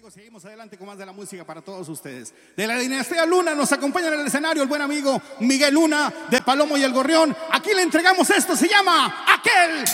amigos, seguimos adelante con más de la música para todos ustedes. De la dinastía Luna nos acompaña en el escenario el buen amigo Miguel Luna de Palomo y el Gorrión. Aquí le entregamos esto, se llama Aquel